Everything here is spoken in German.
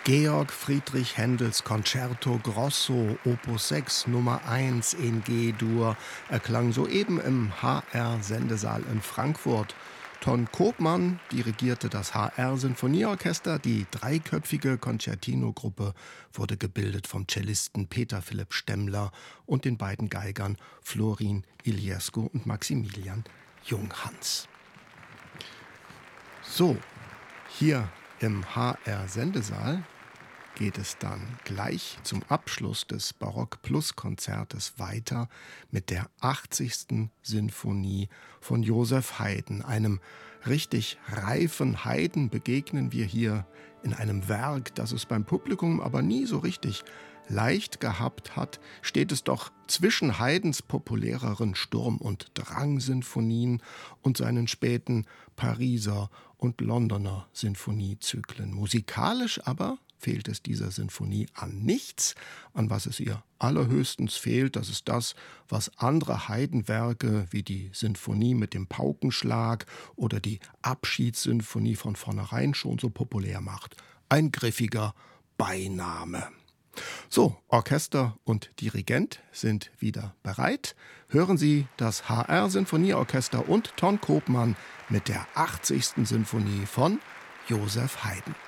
Georg Friedrich Händels Concerto Grosso Opus 6 Nummer 1 in G-Dur erklang soeben im HR-Sendesaal in Frankfurt. Ton Koopman dirigierte das HR-Sinfonieorchester. Die dreiköpfige Concertino-Gruppe wurde gebildet vom Cellisten Peter Philipp Stemmler und den beiden Geigern Florin Iliescu und Maximilian Junghans. So, hier im HR-Sendesaal geht es dann gleich zum Abschluss des Barock-Plus-Konzertes weiter mit der 80. Sinfonie von Joseph Haydn. Einem richtig reifen Haydn begegnen wir hier in einem Werk, das es beim Publikum aber nie so richtig leicht gehabt hat, steht es doch zwischen Haydns populäreren Sturm- und Drang-Sinfonien und seinen späten Pariser und Londoner Sinfoniezyklen. Musikalisch aber fehlt es dieser Sinfonie an nichts. An was es ihr allerhöchstens fehlt, das ist das, was andere Haydn-Werke wie die Sinfonie mit dem Paukenschlag oder die Abschiedssinfonie von vornherein schon so populär macht. Ein griffiger Beiname. So, Orchester und Dirigent sind wieder bereit. Hören Sie das HR-Sinfonieorchester und Ton Koopman mit der 80. Sinfonie von Joseph Haydn.